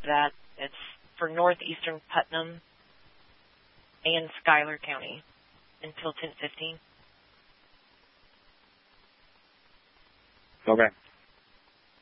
that. It's for northeastern Putnam and Schuyler County until 10/15. Okay.